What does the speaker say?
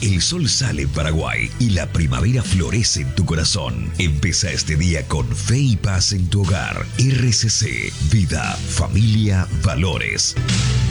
El sol sale en Paraguay y la primavera florece en tu corazón. Empieza este día con fe y paz en tu hogar. RCC, vida, familia, valores.